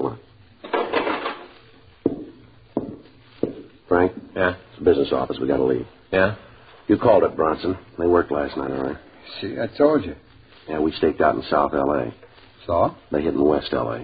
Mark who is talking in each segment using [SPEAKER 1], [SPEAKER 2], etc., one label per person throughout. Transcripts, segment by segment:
[SPEAKER 1] a lot. Frank?
[SPEAKER 2] Yeah?
[SPEAKER 1] It's the business office. We got to leave.
[SPEAKER 2] Yeah?
[SPEAKER 1] You called it, Bronson. They worked last night, all right?
[SPEAKER 3] See, I told you.
[SPEAKER 1] Yeah, we staked out in South L.A.
[SPEAKER 3] So?
[SPEAKER 1] They hid in West L.A.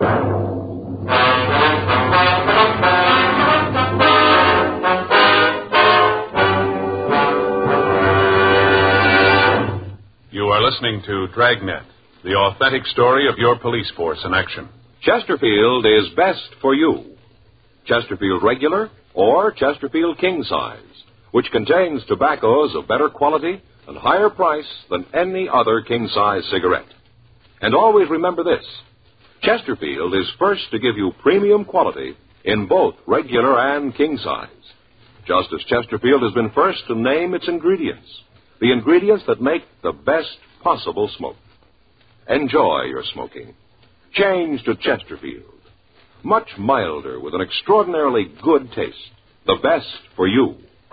[SPEAKER 4] You are listening to Dragnet, the authentic story of your police force in action.
[SPEAKER 5] Chesterfield is best for you. Chesterfield Regular or Chesterfield King Size, which contains tobaccos of better quality and higher price than any other king-size cigarette. And always remember this, Chesterfield is first to give you premium quality in both regular and king size, just as Chesterfield has been first to name its ingredients, the ingredients that make the best possible smoke. Enjoy your smoking. Change to Chesterfield. Much milder with an extraordinarily good taste. The best for you.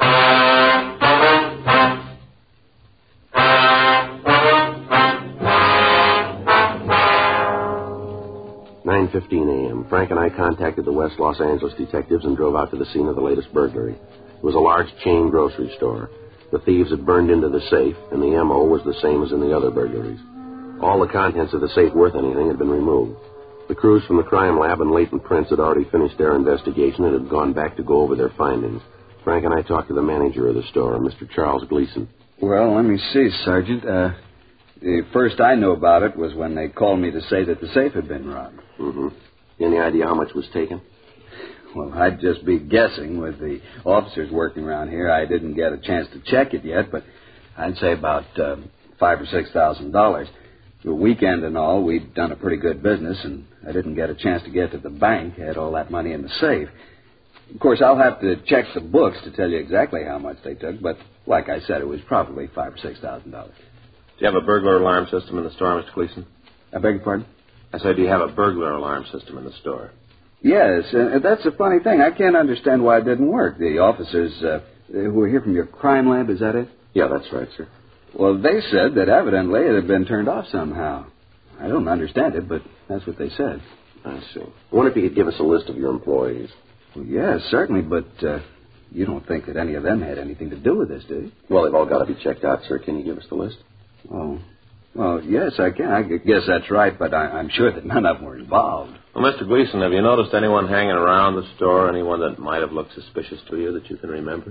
[SPEAKER 1] 9:15 a.m. Frank and I contacted the West Los Angeles detectives and drove out to the scene of the latest burglary. It was a large chain grocery store. The thieves had burned into the safe, and the M.O. was the same as in the other burglaries. All the contents of the safe worth anything had been removed. The crews from the crime lab and Leighton Prince had already finished their investigation and had gone back to go over their findings. Frank and I talked to the manager of the store, Mr. Charles Gleason.
[SPEAKER 3] Well, let me see, Sergeant. The first I knew about it was when they called me to say that the safe had been robbed.
[SPEAKER 1] Mm-hmm. Any idea how much was taken?
[SPEAKER 3] Well, I'd just be guessing with the officers working around here. I didn't get a chance to check it yet, but I'd say about $5,000 or $6,000. The weekend and all, we'd done a pretty good business, and I didn't get a chance to get to the bank. I had all that money in the safe. Of course, I'll have to check the books to tell you exactly how much they took, but like I said, it was probably $5,000 or $6,000.
[SPEAKER 2] Do you have a burglar alarm system in the store, Mr. Gleason?
[SPEAKER 3] I beg your pardon?
[SPEAKER 2] I said, do you have a burglar alarm system in the store?
[SPEAKER 3] Yes, that's a funny thing. I can't understand why it didn't work. The officers who were here from your crime lab, is that it?
[SPEAKER 1] Yeah, that's right, sir.
[SPEAKER 3] Well, they said that evidently it had been turned off somehow. I don't understand it, but that's what they said.
[SPEAKER 1] I see. I wonder if you could give us a list of your employees.
[SPEAKER 3] Well, yes, certainly, but you don't think that any of them had anything to do with this, do you?
[SPEAKER 1] Well, they've all got to be checked out, sir. Can you give us the list?
[SPEAKER 3] Oh, well, yes, I can. I guess that's right, but I'm sure that none of them were involved.
[SPEAKER 2] Well, Mr. Gleason, have you noticed anyone hanging around the store, anyone that might have looked suspicious to you that you can remember?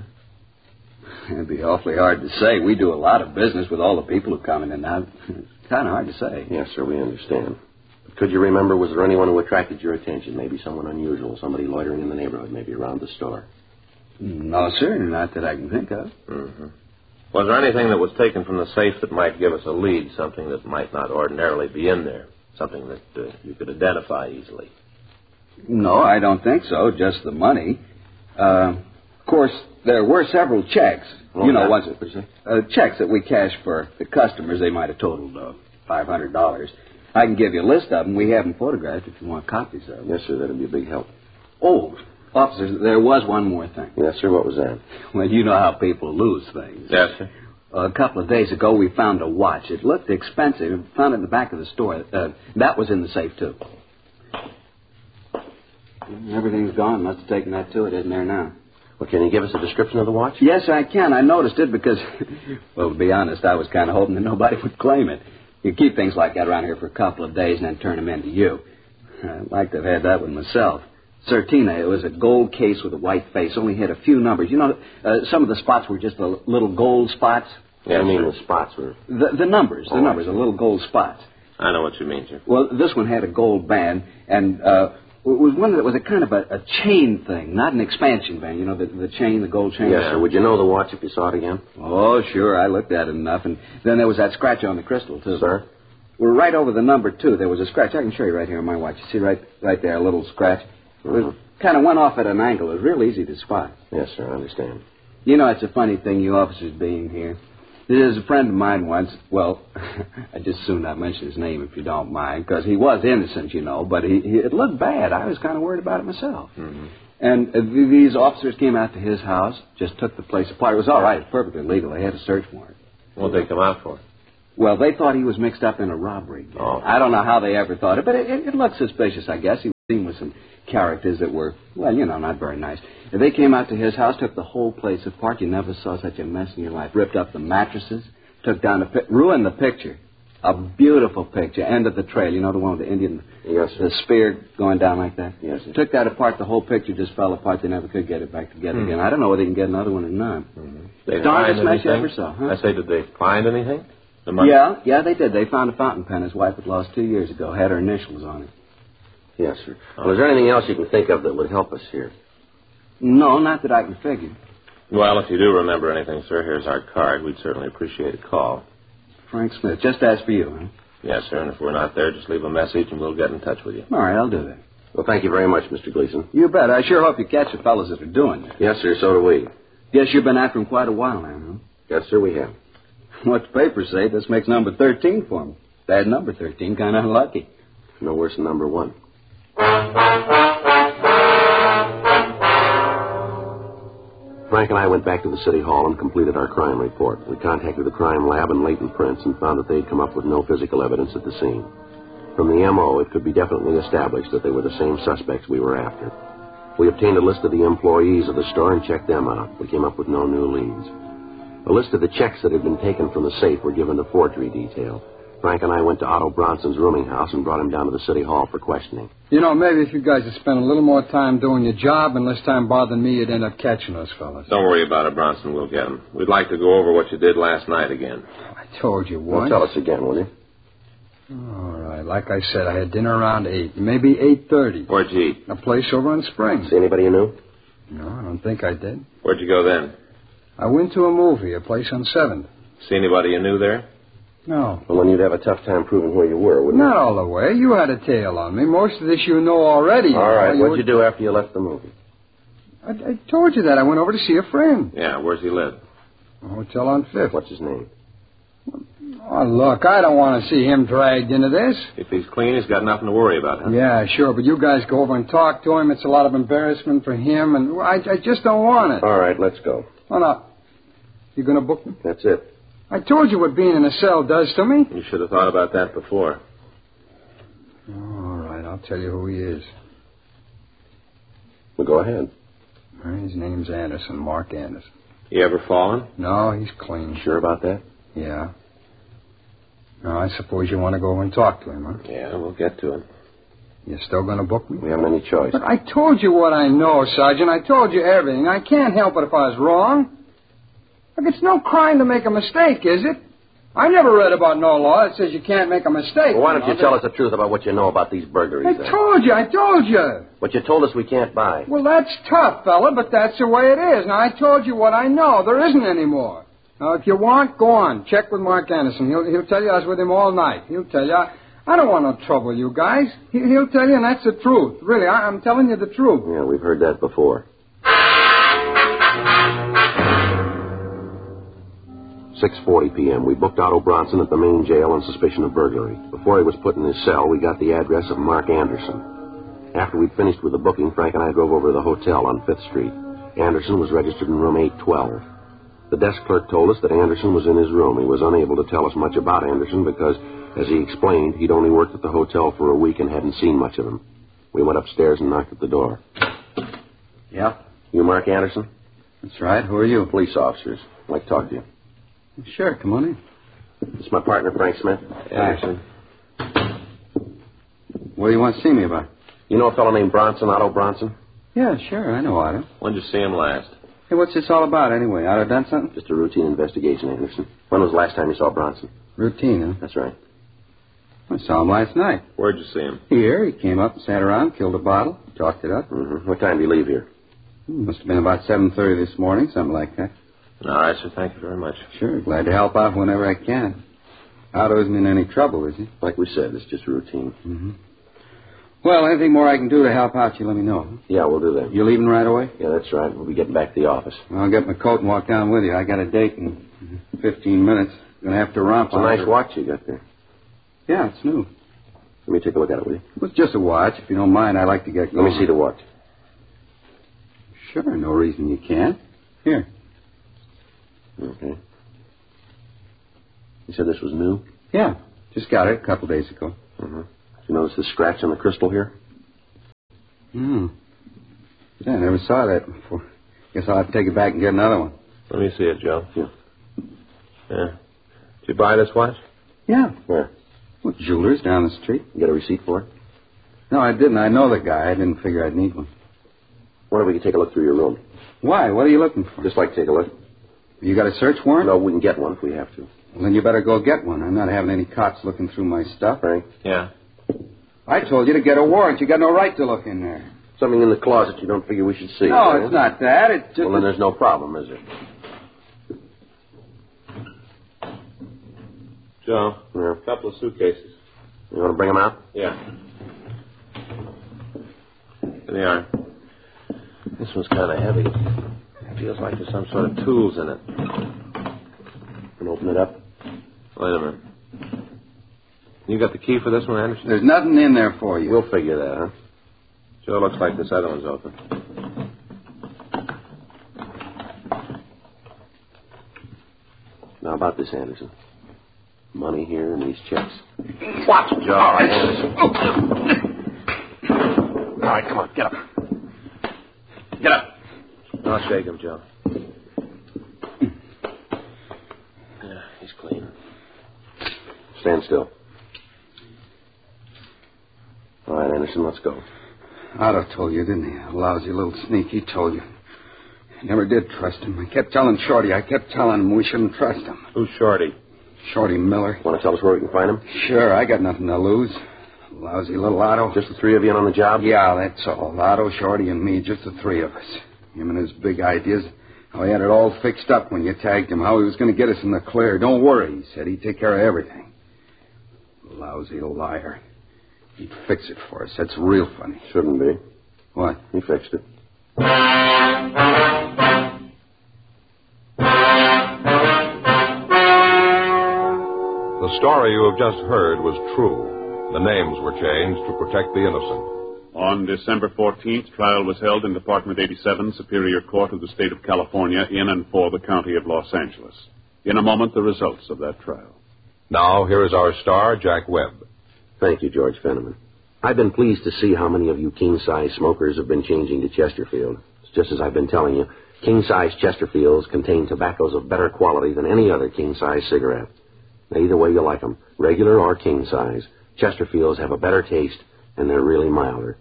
[SPEAKER 3] It'd be awfully hard to say. We do a lot of business with all the people who come in and out. It's kind of hard to say.
[SPEAKER 1] Yes, sir, we understand. But could you remember, was there anyone who attracted your attention? Maybe someone unusual, somebody loitering in the neighborhood, maybe around the store?
[SPEAKER 3] No, sir, not that I can think of.
[SPEAKER 2] Mm-hmm. Was there anything that was taken from the safe that might give us a lead, something that might not ordinarily be in there, something that you could identify easily?
[SPEAKER 3] No, I don't think so, just the money. Of course, there were several checks.
[SPEAKER 1] Oh,
[SPEAKER 3] checks that we cashed for the customers. They might have totaled $500. I can give you a list of them. We have them photographed if you want copies of them.
[SPEAKER 1] Yes, sir, that'd be a big help.
[SPEAKER 3] Oh, officers, there was one more thing.
[SPEAKER 1] Yes, sir, what was that?
[SPEAKER 3] Well, you know how people lose things.
[SPEAKER 2] Yes, sir.
[SPEAKER 3] A couple of days ago, we found a watch. It looked expensive. We found it in the back of the store. That was in the safe, too. Everything's gone. Must have taken that, too. It isn't there now.
[SPEAKER 1] Well, can you give us a description of the watch?
[SPEAKER 3] Yes, I can. I noticed it because, well, to be honest, I was kind of hoping that nobody would claim it. You keep things like that around here for a couple of days and then turn them in to you. I'd like to have had that one myself. Certina, it was a gold case with a white face, only had a few numbers. You know, some of the spots were just the little gold spots.
[SPEAKER 1] Yeah, I mean the spots were...
[SPEAKER 3] The numbers, the little gold spots.
[SPEAKER 2] I know what you mean, sir.
[SPEAKER 3] Well, this one had a gold band, and it was one that was a kind of a chain thing, not an expansion band. You know, the chain, the gold chain.
[SPEAKER 1] Yes, sir. Would you know the watch if you saw it again?
[SPEAKER 3] Oh, sure. I looked at it enough, and then there was that scratch on the crystal, too.
[SPEAKER 1] Sir?
[SPEAKER 3] We're right over the number 2. There was a scratch. I can show you right here on my watch. You see right there, a little scratch. It kind of went off at an angle. It was real easy to spot.
[SPEAKER 1] Yes, sir, I understand.
[SPEAKER 3] You know, it's a funny thing, you officers being here. There's a friend of mine once. Well, I'd just soon not mention his name if you don't mind, because he was innocent, you know, but it looked bad. I was kind of worried about it myself. Mm-hmm. And these officers came out to his house, just took the place apart. It was all right. It's perfectly legal. They had a search warrant.
[SPEAKER 2] What did they come out for?
[SPEAKER 3] Well, they thought he was mixed up in a robbery.
[SPEAKER 2] Oh.
[SPEAKER 3] I don't know how they ever thought it, but it looked suspicious, I guess. He with some characters that were, well, not very nice. If they came out to his house, took the whole place apart. You never saw such a mess in your life. Ripped up the mattresses, took down ruined the picture. A beautiful picture. End of the trail. You know, the one with the Indian,
[SPEAKER 1] Yes, sir.
[SPEAKER 3] the spear going down like that?
[SPEAKER 1] Yes, sir.
[SPEAKER 3] Took that apart. The whole picture just fell apart. They never could get it back together again. I don't know whether they can get another one or not.
[SPEAKER 2] They
[SPEAKER 3] Darndest
[SPEAKER 2] find
[SPEAKER 3] mess you
[SPEAKER 2] anything?
[SPEAKER 3] ever saw, huh?
[SPEAKER 2] I say, did they find anything? The money?
[SPEAKER 3] Yeah, they did. They found a fountain pen his wife had lost 2 years ago. Had her initials on it.
[SPEAKER 1] Yes, sir. Well, is there anything else you can think of that would help us here?
[SPEAKER 3] No, not that I can figure.
[SPEAKER 2] Well, if you do remember anything, sir, here's our card. We'd certainly appreciate a call.
[SPEAKER 3] Frank Smith. Just as for you, huh?
[SPEAKER 2] Yes, sir, and if we're not there, just leave a message and we'll get in touch with you.
[SPEAKER 3] All right, I'll do that.
[SPEAKER 1] Well, thank you very much, Mr. Gleason.
[SPEAKER 3] You bet. I sure hope you catch the fellows that are doing this.
[SPEAKER 1] Yes, sir, so do we.
[SPEAKER 3] Guess you've been after him quite a while now, huh?
[SPEAKER 1] Yes, sir, we have.
[SPEAKER 3] What the papers say, this makes number 13 for me. Bad number 13, kind of unlucky.
[SPEAKER 1] No worse than number 1. Frank and I went back to the city hall and completed our crime report. We contacted the crime lab and latent prints and found that they'd come up with no physical evidence at the scene. From the M.O., it could be definitely established that they were the same suspects we were after. We obtained a list of the employees of the store and checked them out. We came up with no new leads. A list of the checks that had been taken from the safe were given to forgery detail. Frank and I went to Otto Bronson's rooming house and brought him down to the city hall for questioning.
[SPEAKER 6] Maybe if you guys had spent a little more time doing your job and less time bothering me, you'd end up catching those fellas.
[SPEAKER 2] Don't worry about it, Bronson. We'll get them. We'd like to go over what you did last night again.
[SPEAKER 6] I told you
[SPEAKER 1] Well,
[SPEAKER 6] once.
[SPEAKER 1] tell us again, will you?
[SPEAKER 6] All right. Like I said, I had dinner around 8, maybe 8:30.
[SPEAKER 2] Where'd you eat?
[SPEAKER 6] A place over on Spring.
[SPEAKER 1] See anybody you knew?
[SPEAKER 6] No, I don't think I did.
[SPEAKER 2] Where'd you go then?
[SPEAKER 6] I went to a movie, a place on 7th.
[SPEAKER 2] See anybody you knew there?
[SPEAKER 6] No.
[SPEAKER 1] Well, then you'd have a tough time proving where you were, wouldn't
[SPEAKER 6] Not
[SPEAKER 1] you?
[SPEAKER 6] all the way. You had a tail on me. Most of this you know already.
[SPEAKER 1] All right, what'd
[SPEAKER 6] were-
[SPEAKER 1] you do after you left the movie?
[SPEAKER 6] I told you that. I went over to see a friend.
[SPEAKER 2] Yeah, where's he live?
[SPEAKER 6] A hotel on 5th.
[SPEAKER 1] What's his name?
[SPEAKER 6] Oh, look, I don't want to see him dragged into this.
[SPEAKER 2] If he's clean, he's got nothing to worry about, huh?
[SPEAKER 6] Yeah, sure, but you guys go over and talk to him. It's a lot of embarrassment for him, and I just don't want it.
[SPEAKER 1] All right, let's go.
[SPEAKER 6] Oh, no. You going to book me?
[SPEAKER 1] That's it.
[SPEAKER 6] I told you what being in a cell does to me.
[SPEAKER 2] You should have thought about that before.
[SPEAKER 6] All right, I'll tell you who he is.
[SPEAKER 1] Well, go ahead.
[SPEAKER 6] His name's Anderson, Mark Anderson.
[SPEAKER 2] You ever fallen?
[SPEAKER 6] No, he's clean.
[SPEAKER 1] Sure about that?
[SPEAKER 6] Yeah. Now, I suppose you want to go over and talk to him, huh?
[SPEAKER 2] Yeah, we'll get to him.
[SPEAKER 6] You still going to book me?
[SPEAKER 1] We haven't any choice.
[SPEAKER 6] But I told you what I know, Sergeant. I told you everything. I can't help it if I was wrong. Look, it's no crime to make a mistake, is it? I never read about no law that says you can't make a mistake.
[SPEAKER 1] Well, why don't you tell us the truth about what you know about these burglaries, then?
[SPEAKER 6] I told you.
[SPEAKER 1] What you told us we can't buy.
[SPEAKER 6] Well, that's tough, fella, but that's the way it is. Now, I told you what I know. There isn't any more. Now, if you want, go on. Check with Mark Anderson. He'll tell you I was with him all night. He'll tell you. I don't want no trouble, you guys. He'll tell you, and that's the truth. Really, I'm telling you the truth.
[SPEAKER 1] Yeah, we've heard that before. 6:40 p.m. We booked Otto Bronson at the main jail on suspicion of burglary. Before he was put in his cell, we got the address of Mark Anderson. After we'd finished with the booking, Frank and I drove over to the hotel on 5th Street. Anderson was registered in room 812. The desk clerk told us that Anderson was in his room. He was unable to tell us much about Anderson because, as he explained, he'd only worked at the hotel for a week and hadn't seen much of him. We went upstairs and knocked at the door.
[SPEAKER 3] Yeah,
[SPEAKER 1] You Mark Anderson?
[SPEAKER 3] that's right. Who are you?
[SPEAKER 1] Police officers. I'd like to talk to you.
[SPEAKER 3] Sure, come on in.
[SPEAKER 1] This is my partner, Frank Smith.
[SPEAKER 2] Anderson.
[SPEAKER 3] What do you want to see me about?
[SPEAKER 1] You know a fellow named Bronson, Otto Bronson?
[SPEAKER 3] Yeah, sure, I know Otto.
[SPEAKER 2] When'd you see him last?
[SPEAKER 3] Hey, what's this all about anyway? Otto done something?
[SPEAKER 1] Just a routine investigation, Anderson. When was the last time you saw Bronson?
[SPEAKER 3] Routine, huh?
[SPEAKER 1] That's right.
[SPEAKER 3] I saw him last night.
[SPEAKER 2] Where'd you see him?
[SPEAKER 3] Here, he came up and sat around, killed a bottle, talked it up.
[SPEAKER 1] Mm-hmm. What time did you leave here?
[SPEAKER 3] Must have been about 7:30 this morning, something like that.
[SPEAKER 2] All right, sir. Thank you very much.
[SPEAKER 3] Sure, glad to help out whenever I can. Otto isn't in any trouble, is he?
[SPEAKER 1] Like we said, it's just routine.
[SPEAKER 3] Mm-hmm. Well, anything more I can do to help out, you let me know.
[SPEAKER 1] Yeah, we'll do that.
[SPEAKER 3] You leaving right away?
[SPEAKER 1] Yeah, that's right. We'll be getting back to the office.
[SPEAKER 3] I'll get my coat and walk down with you. I got a date in 15 minutes. Gonna have to romp
[SPEAKER 1] It's a
[SPEAKER 3] on
[SPEAKER 1] nice
[SPEAKER 3] it.
[SPEAKER 1] watch you got there.
[SPEAKER 3] Yeah, it's new.
[SPEAKER 1] Let me take a look at it, will you?
[SPEAKER 3] Well, it's just a watch. If you don't mind, I'd like to get going.
[SPEAKER 1] Let me see the watch.
[SPEAKER 3] Sure, no reason you can't. Here.
[SPEAKER 1] Okay. You said this was new?
[SPEAKER 3] Yeah, just got it a couple days ago.
[SPEAKER 1] Mm-hmm. You notice the scratch on the crystal here?
[SPEAKER 3] Yeah, I never saw that before. Guess I'll have to take it back and get another one.
[SPEAKER 2] Let me see it, Joe.
[SPEAKER 1] Yeah.
[SPEAKER 2] Yeah. Did you buy this watch?
[SPEAKER 3] Yeah.
[SPEAKER 1] Where?
[SPEAKER 3] Well, jeweler's down the street.
[SPEAKER 1] You got a receipt for it?
[SPEAKER 3] No, I didn't. I know the guy. I didn't figure I'd need one.
[SPEAKER 1] Wonder if we could take a look through your room.
[SPEAKER 3] Why? What are you looking for?
[SPEAKER 1] Just like to take a look.
[SPEAKER 3] You got a search warrant?
[SPEAKER 1] No, we can get one if we have to.
[SPEAKER 3] Well, then you better go get one. I'm not having any cops looking through my stuff.
[SPEAKER 1] Frank?
[SPEAKER 2] Yeah.
[SPEAKER 3] I told you to get a warrant. You got no right to look in there.
[SPEAKER 1] Something in the closet you don't figure we should see.
[SPEAKER 3] No,
[SPEAKER 1] right?
[SPEAKER 3] it's not that. It's just...
[SPEAKER 1] Well, then there's no problem, is there?
[SPEAKER 2] Joe,
[SPEAKER 1] Yeah.
[SPEAKER 2] a couple of suitcases.
[SPEAKER 1] You want to bring them out?
[SPEAKER 2] Yeah. Here they are. This one's kind of heavy. It feels like there's some sort of tools in it.
[SPEAKER 1] Can open it up?
[SPEAKER 2] Wait a minute. You got the key for this one, Anderson?
[SPEAKER 3] There's nothing in there for you.
[SPEAKER 1] We'll figure that, huh?
[SPEAKER 2] Joe, looks like this other one's open.
[SPEAKER 1] Now, about this, Anderson. Money here and these checks.
[SPEAKER 2] Watch it, Joe.
[SPEAKER 1] All right, Anderson. All right, come on, get up. Get up.
[SPEAKER 2] I'll shake him, Joe. Yeah, he's clean.
[SPEAKER 1] Stand still. All right, Anderson, let's go.
[SPEAKER 3] Otto told you, didn't he? A lousy little sneak. He told you. I never did trust him. I kept telling Shorty. I kept telling him we shouldn't trust him.
[SPEAKER 2] Who's Shorty?
[SPEAKER 3] Shorty Miller.
[SPEAKER 1] Want to tell us where we can find him?
[SPEAKER 3] Sure, I got nothing to lose. Lousy little Otto.
[SPEAKER 1] Just the three of you in on the job?
[SPEAKER 3] Yeah, that's all. Otto, Shorty, and me, just the three of us. Him and his big ideas. How he had it all fixed up when you tagged him. How he was going to get us in the clear. Don't worry, he said. He'd take care of everything. Lousy liar. He'd fix it for us. That's real funny.
[SPEAKER 1] Shouldn't be.
[SPEAKER 3] What?
[SPEAKER 1] He fixed it.
[SPEAKER 5] The story you have just heard was true. The names were changed to protect the innocent.
[SPEAKER 7] On December 14th, trial was held in Department 87, Superior Court of the State of California, in and for the County of Los Angeles. In a moment, the results of that trial.
[SPEAKER 5] Now, here is our star, Jack Webb.
[SPEAKER 1] Thank you, George Fenneman. I've been pleased to see how many of you king-size smokers have been changing to Chesterfield. It's just as I've been telling you, king-size Chesterfields contain tobaccos of better quality than any other king-size cigarette. Now, either way you like them, regular or king-size, Chesterfields have a better taste, and they're really milder.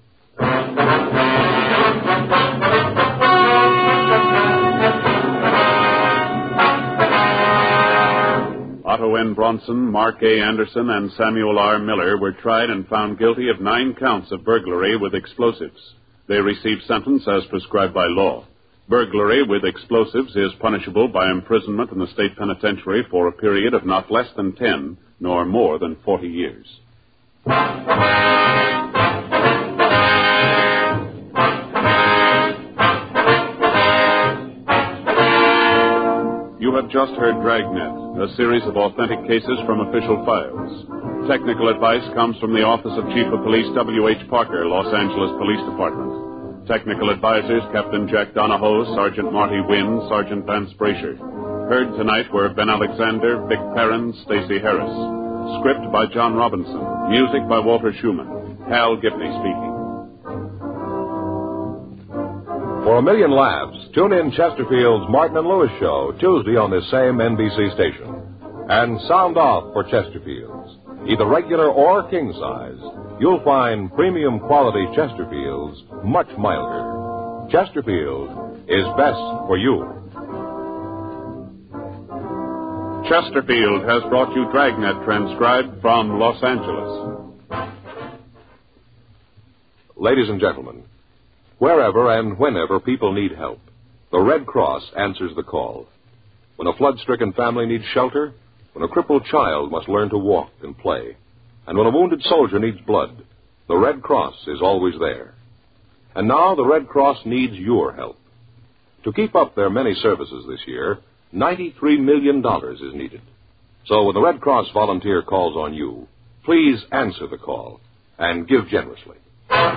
[SPEAKER 7] Otto N. Bronson, Mark A. Anderson, and Samuel R. Miller were tried and found guilty of 9 counts of burglary with explosives. They received sentence as prescribed by law. Burglary with explosives is punishable by imprisonment in the state penitentiary for a period of not less than 10, nor more than 40 years. You have just heard Dragnet, a series of authentic cases from official files. Technical advice comes from the Office of Chief of Police W.H. Parker, Los Angeles Police Department. Technical advisors Captain Jack Donahoe, Sergeant Marty Wynn, Sergeant Vance Brasher. Heard tonight were Ben Alexander, Vic Perrin, Stacey Harris. Script by John Robinson. Music by Walter Schumann. Hal Gibney speaking.
[SPEAKER 5] For a million laughs, tune in Chesterfield's Martin and Lewis Show Tuesday on this same NBC station. And sound off for Chesterfields. Either regular or king size, you'll find premium quality Chesterfields much milder. Chesterfield is best for you.
[SPEAKER 7] Chesterfield has brought you Dragnet, transcribed from Los Angeles.
[SPEAKER 5] Ladies and gentlemen, wherever and whenever people need help, the Red Cross answers the call. When a flood-stricken family needs shelter, when a crippled child must learn to walk and play, and when a wounded soldier needs blood, the Red Cross is always there. And now the Red Cross needs your help. To keep up their many services this year, $93 million is needed. So when the Red Cross volunteer calls on you, please answer the call and give generously.